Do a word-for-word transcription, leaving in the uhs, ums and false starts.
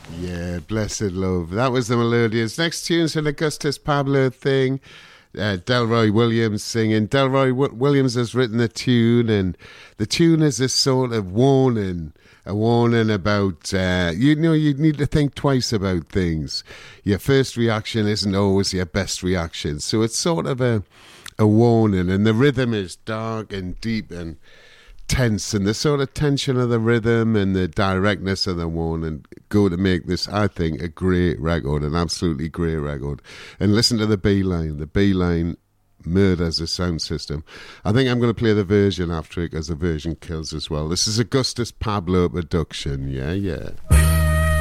Yeah, blessed love. That was the Melodious. Next tune's an Augustus Pablo thing. Uh, Delroy Williams singing. Delroy w- Williams has written the tune, and the tune is a sort of warning, a warning about, uh, you know, you need to think twice about things. Your first reaction isn't always your best reaction. So it's sort of a, a warning, and the rhythm is dark and deep and tense, and the sort of tension of the rhythm and the directness of the warning go to make this, I think, a great record, an absolutely great record. And listen to the B line. The B line murders the sound system. I think I'm going to play the version after it because the version kills as well. This is Augustus Pablo production. Yeah, yeah.